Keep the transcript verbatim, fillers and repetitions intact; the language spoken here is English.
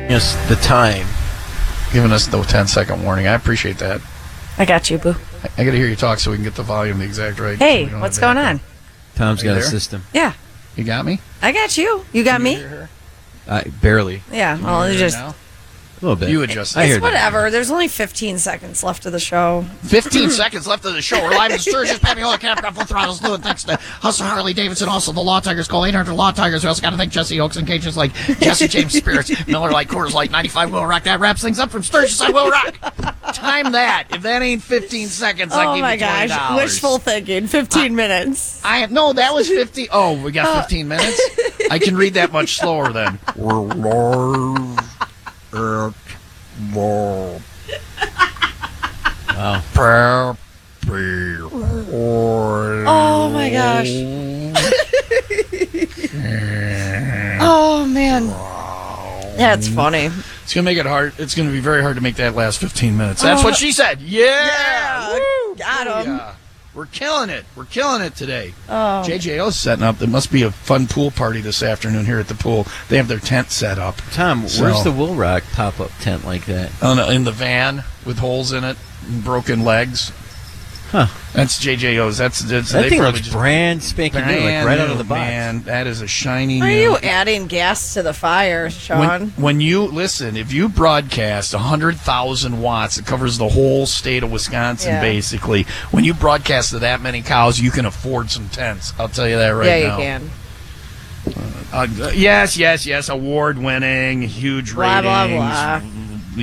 us the time. Giving us the ten second warning. I appreciate that. I got you, boo. I, I got to hear you talk so we can get the volume the exact right. Hey, so what's going on? Tom's Are you got a there? system. Yeah, You got me? I got you. You got Can me? you hear her? I barely. Yeah, Can well, you you hear her just... now? A little bit. You adjust I it. hear It's that. whatever. There's only fifteen seconds left of the show. fifteen seconds left of the show. We're live in Sturgis, Pamela, Campground, Full Throttle's Lewin. Thanks to Hustle Harley Davidson. Also, the Law Tigers. Call eight hundred Law Tigers. We also got to thank Jesse Oaks and Cages like Jesse James Spirits, Miller Lite, Coors Light, ninety-five Will Rock. That wraps things up from Sturgis. I Will Rock. Time that. If that ain't fifteen seconds, I Oh give my you twenty gosh. dollars. Wishful thinking. fifteen minutes. I have no. That was fifty. Oh, we got fifteen minutes. I can read that much slower then. We're live at the Wow. Oh my gosh. Oh man. Yeah, it's funny. It's gonna make it hard. It's gonna be very hard to make that last fifteen minutes. That's Oh. what she said. Yeah, Yeah. Woo! Got 'em. Yeah. We're killing it. We're killing it today. Oh. J J O's setting up. There must be a fun pool party this afternoon here at the pool. They have their tent set up. Tom, So- where's the Will Rock pop-up tent like that? Oh, no, in the van with holes in it and broken legs. Huh. That's J J O's. That's, that's That they thing probably looks just- brand spanking new, like brand right new, out of the box. Man, that is a shiny Why are new. you adding gas to the fire, Sean? When, when you listen, if you broadcast one hundred thousand watts, it covers the whole state of Wisconsin, Yeah. basically. When you broadcast to that many cows, you can afford some tents. I'll tell you that right yeah, you now. can. Uh, yes, yes, yes. Award winning, huge Blah, blah, ratings, blah.